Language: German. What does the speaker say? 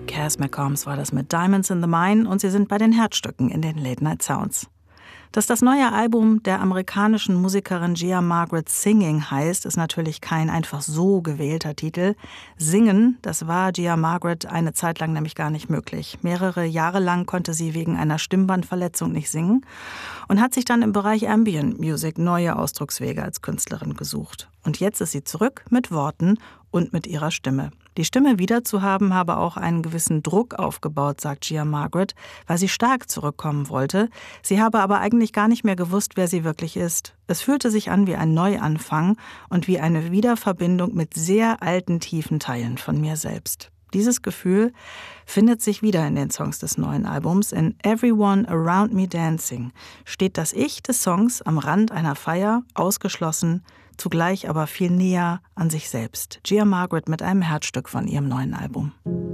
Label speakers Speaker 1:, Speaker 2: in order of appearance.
Speaker 1: Cass McCombs war das mit Diamonds in the Mine und Sie sind bei den Herzstücken in den Late Night Sounds. Dass das neue Album der amerikanischen Musikerin Gia Margaret Singing heißt, ist natürlich kein einfach so gewählter Titel. Singen, das war Gia Margaret eine Zeit lang nämlich gar nicht möglich. Mehrere Jahre lang konnte sie wegen einer Stimmbandverletzung nicht singen und hat sich dann im Bereich Ambient Music neue Ausdruckswege als Künstlerin gesucht. Und jetzt ist sie zurück mit Worten und mit ihrer Stimme. Die Stimme wiederzuhaben habe auch einen gewissen Druck aufgebaut, sagt Gia Margaret, weil sie stark zurückkommen wollte. Sie habe aber eigentlich gar nicht mehr gewusst, wer sie wirklich ist. Es fühlte sich an wie ein Neuanfang und wie eine Wiederverbindung mit sehr alten, tiefen Teilen von mir selbst. Dieses Gefühl findet sich wieder in den Songs des neuen Albums. In Everyone Around Me Dancing steht das Ich des Songs am Rand einer Feier, ausgeschlossen, zugleich aber viel näher an sich selbst. Gia Margaret mit einem Herzstück von ihrem neuen Album.